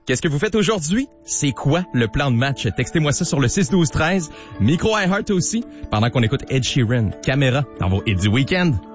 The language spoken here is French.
Qu'est-ce que vous faites aujourd'hui? C'est quoi le plan de match? Textez-moi ça sur le 6-12-13. Micro iHeart aussi, pendant qu'on écoute Ed Sheeran. Caméra dans vos hits du week-end.